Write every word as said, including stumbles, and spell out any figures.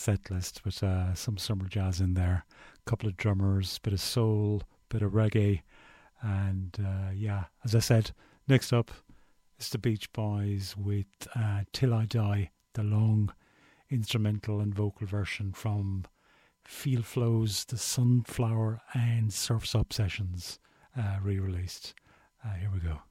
set list with uh, some summer jazz in there, a couple of drummers, bit of soul, bit of reggae, and uh, yeah, as I said, next up is the Beach Boys with uh, Till I Die, the long instrumental and vocal version from Feel Flow's The Sunflower and Surf's Up sessions, uh, re-released. Uh, here we go.